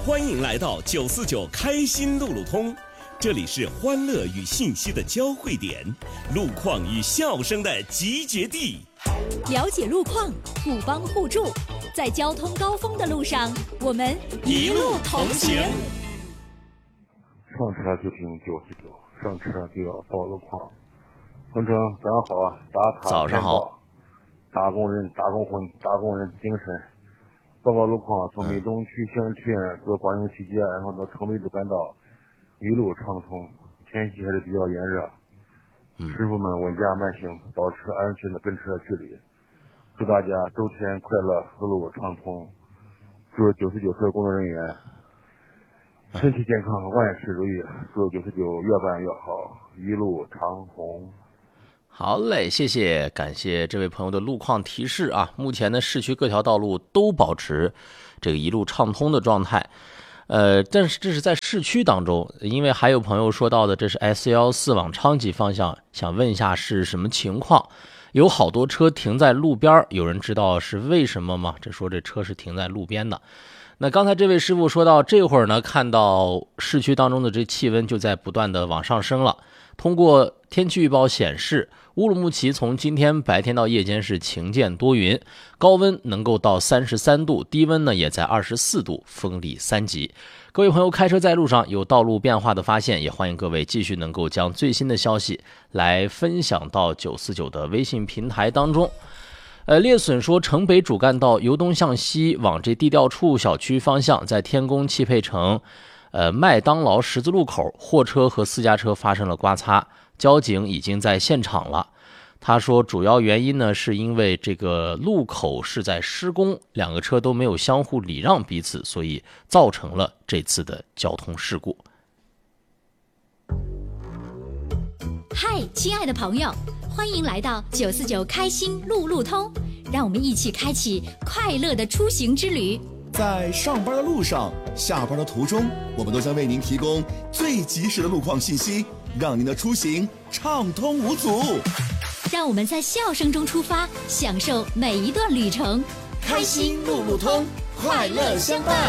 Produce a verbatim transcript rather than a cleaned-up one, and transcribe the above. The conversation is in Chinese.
欢迎来到九四九开心路路通，这里是欢乐与信息的交汇点，路况与笑声的集结地。 了解路况，互帮互助，在交通高峰的路上，我们一路同行。 上车就听九四九，上车就要报路况。同城，早上好啊！打卡早上好。 打工人，打工魂，打工人精神。报告路况，从美东区兴区坐广永西街，然后到城北主干道，一路畅通。天气还是比较炎热， 嗯、 师傅们稳驾慢行，保持安全的跟车距离。祝大家周天快乐，思路畅通。祝九四九车工作人员身体健康，万事如意。祝九四九越办越好，一路长虹。 好嘞，谢谢，感谢这位朋友的路况提示啊。目前呢，市区各条道路都保持这个一路畅通的状态。呃，但是这是在市区当中，因为还有朋友说到的，这是 S 一四往昌吉方向，想问一下是什么情况？有好多车停在路边，有人知道是为什么吗？这说这车是停在路边的。那刚才这位师傅说到，这会儿呢，看到市区当中的这气温就在不断的往上升了。通过天气预报显示，乌鲁木齐从今天白天到夜间是晴间多云，高温能够到三十三度，低温呢也在二十四度，风力三级。各位朋友开车在路上有道路变化的发现，也欢迎各位继续能够将最新的消息来分享到九四九的微信平台当中。呃，列损说，城北主干道由东向西往这地调处小区方向，在天宫汽配城呃麦当劳十字路口，货车和私家车发生了刮擦，交警已经在现场了。他说，主要原因呢，是因为这个路口是在施工，两个车都没有相互礼让彼此，所以造成了这次的交通事故。 嗨，亲爱的朋友，欢迎来到九四九开心路路通，让我们一起开启快乐的出行之旅。 在上班的路上，下班的途中，我们都将为您提供最及时的路况信息，让您的出行畅通无阻。 让我们在笑声中出发，享受每一段旅程。 开心路路通，快乐相伴。